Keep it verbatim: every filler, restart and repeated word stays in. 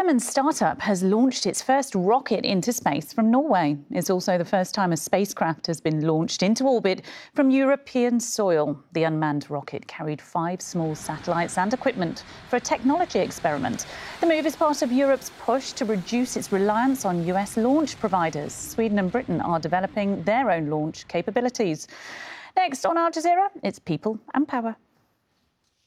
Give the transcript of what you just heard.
German startup has launched its first rocket into space from Norway. It's also the first time a spacecraft has been launched into orbit from European soil. The unmanned rocket carried five small satellites and equipment for a technology experiment. The move is part of Europe's push to reduce its reliance on U S launch providers. Sweden and Britain are developing their own launch capabilities. Next on Al Jazeera, it's People and Power.